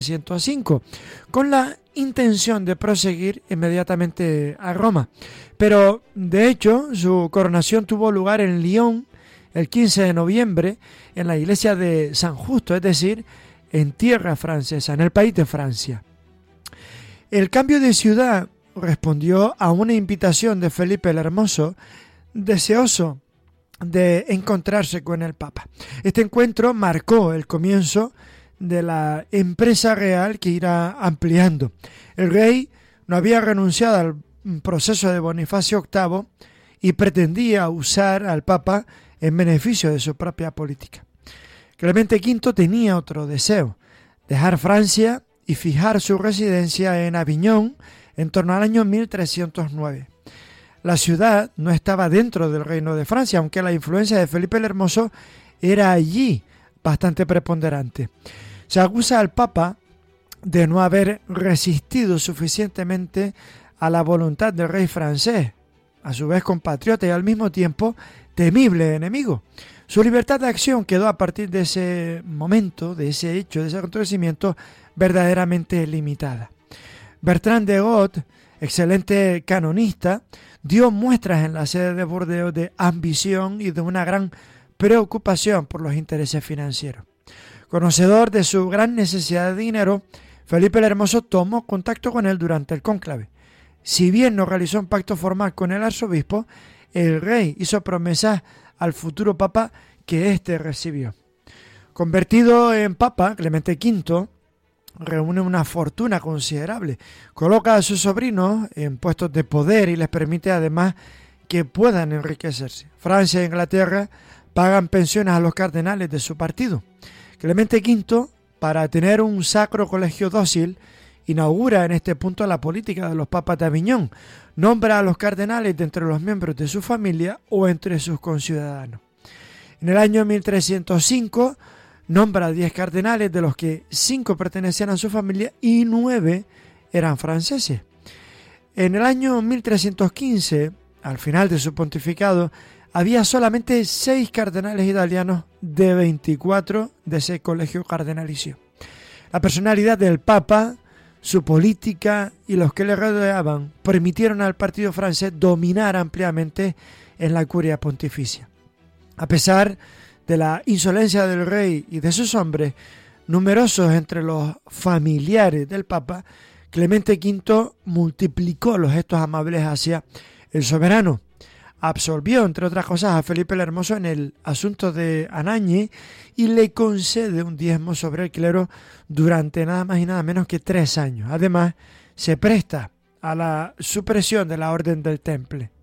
1905, con la intención de proseguir inmediatamente a Roma. Pero, de hecho, su coronación tuvo lugar en Lyon el 15 de noviembre, en la iglesia de San Justo, es decir, en tierra francesa, en el país de Francia. El cambio de ciudad respondió a una invitación de Felipe el Hermoso, deseoso de encontrarse con el Papa. Este encuentro marcó el comienzo de la empresa real que irá ampliando. El rey no había renunciado al proceso de Bonifacio VIII y pretendía usar al Papa en beneficio de su propia política. Clemente V tenía otro deseo: dejar Francia y fijar su residencia en Aviñón en torno al año 1309. La ciudad no estaba dentro del reino de Francia, aunque la influencia de Felipe el Hermoso era allí bastante preponderante. Se acusa al Papa de no haber resistido suficientemente a la voluntad del rey francés, a su vez compatriota y al mismo tiempo temible enemigo. Su libertad de acción quedó a partir de ese momento, de ese hecho, de ese acontecimiento, verdaderamente limitada. Bertrand de Got, excelente canonista, dio muestras en la sede de Burdeos de ambición y de una gran preocupación por los intereses financieros. Conocedor de su gran necesidad de dinero, Felipe el Hermoso tomó contacto con él durante el cónclave. Si bien no realizó un pacto formal con el arzobispo, el rey hizo promesas al futuro papa que éste recibió. Convertido en papa, Clemente V reúne una fortuna considerable, coloca a sus sobrinos en puestos de poder y les permite además que puedan enriquecerse. Francia e Inglaterra pagan pensiones a los cardenales de su partido. Clemente V, para tener un sacro colegio dócil, inaugura en este punto la política de los papas de Aviñón. Nombra a los cardenales de entre los miembros de su familia o entre sus conciudadanos. En el año 1305 nombra a 10 cardenales, de los que 5 pertenecían a su familia y 9 eran franceses. En el año 1315, al final de su pontificado, había solamente 6 cardenales italianos de 24 de ese colegio cardenalicio. La personalidad del Papa, su política y los que le rodeaban permitieron al partido francés dominar ampliamente en la curia pontificia. A pesar de la insolencia del rey y de sus hombres, numerosos entre los familiares del Papa, Clemente V multiplicó los gestos amables hacia el soberano. Absolvió, entre otras cosas, a Felipe el Hermoso en el asunto de Anagni y le concede un diezmo sobre el clero durante nada más y nada menos que 3 años. Además, se presta a la supresión de la Orden del Temple.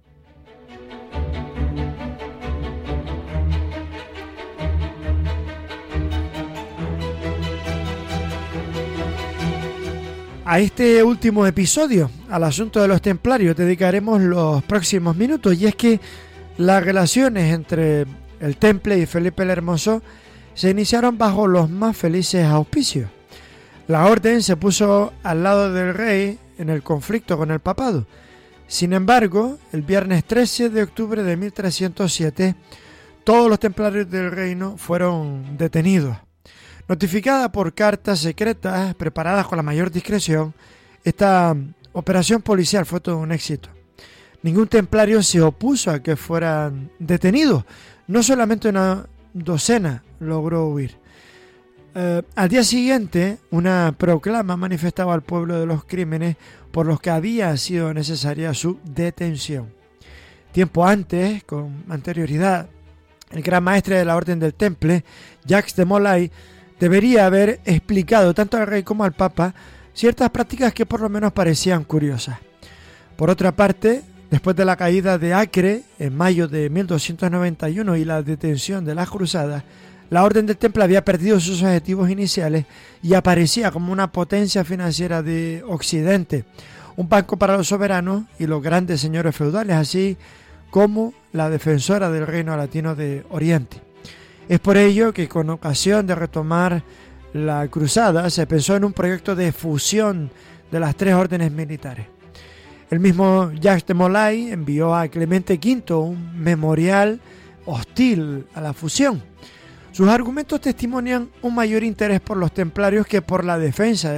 A este último episodio, al asunto de los templarios, dedicaremos los próximos minutos, y es que las relaciones entre el Temple y Felipe el Hermoso se iniciaron bajo los más felices auspicios. La orden se puso al lado del rey en el conflicto con el papado. Sin embargo, el viernes 13 de octubre de 1307, todos los templarios del reino fueron detenidos. Notificada por cartas secretas preparadas con la mayor discreción, esta operación policial fue todo un éxito. Ningún templario se opuso a que fueran detenidos. No solamente una docena logró huir. Al día siguiente, una proclama manifestaba al pueblo de los crímenes por los que había sido necesaria su detención. Tiempo antes, con anterioridad, el gran maestre de la Orden del Temple, Jacques de Molay, debería haber explicado tanto al rey como al papa ciertas prácticas que por lo menos parecían curiosas. Por otra parte, después de la caída de Acre en mayo de 1291 y la detención de las cruzadas, la Orden del Temple había perdido sus objetivos iniciales y aparecía como una potencia financiera de Occidente, un banco para los soberanos y los grandes señores feudales, así como la defensora del reino latino de Oriente. Es por ello que, con ocasión de retomar la cruzada, se pensó en un proyecto de fusión de las 3 órdenes militares. El mismo Jacques de Molay envió a Clemente V un memorial hostil a la fusión. Sus argumentos testimonian un mayor interés por los templarios que por la defensa